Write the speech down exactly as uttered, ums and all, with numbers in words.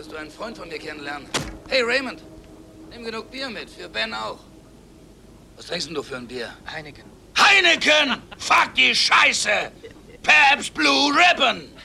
Willst du einen Freund von mir kennenlernen? Hey, Raymond, nimm genug Bier mit, für Ben auch. Was trinkst denn du für ein Bier? Heineken. Heineken! Fuck die Scheiße! Pabst Blue Ribbon!